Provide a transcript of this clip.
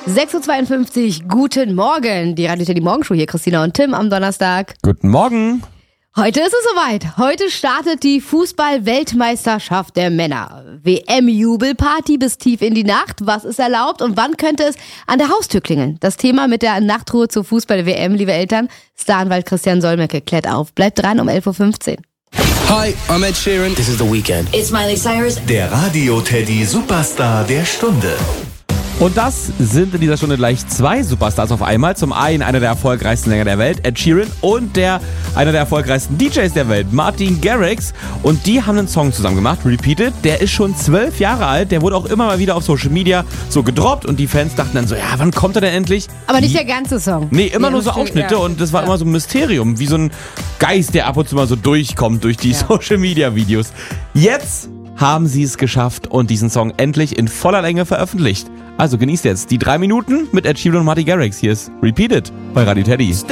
6.52 Uhr, guten Morgen. Die Radio Teddy Morgenshow hier, Christina und Tim am Donnerstag. Guten Morgen. Heute ist es soweit. Heute startet die Fußball-Weltmeisterschaft der Männer. WM-Jubelparty bis tief in die Nacht. Was ist erlaubt und wann könnte es an der Haustür klingeln? Das Thema mit der Nachtruhe zur Fußball-WM, liebe Eltern. Staranwalt Christian Solmecke klärt auf. Bleibt dran um 11.15 Uhr. Hi, I'm Ed Sheeran. This is The Weeknd. It's Miley Cyrus. Der Radio Teddy Superstar der Stunde. Und das sind in dieser Stunde gleich zwei Superstars auf einmal. Zum einen einer der erfolgreichsten Sänger der Welt, Ed Sheeran, und einer der erfolgreichsten DJs der Welt, Martin Garrix. Und die haben einen Song zusammen gemacht, Repeated. Der ist schon 12 Jahre alt. Der wurde auch immer mal wieder auf Social Media so gedroppt. Und die Fans dachten dann so, ja, wann kommt er denn endlich? Aber nicht der ganze Song. Nee, immer nur so Ausschnitte. Ja. Und das war immer so ein Mysterium. Wie so ein Geist, der ab und zu mal so durchkommt durch die Social Media Videos. Jetzt haben sie es geschafft und diesen Song endlich in voller Länge veröffentlicht. Also genießt jetzt die 3 Minuten mit Ed Sheeran und Martin Garrix. Hier ist Repeated bei Radio Teddy.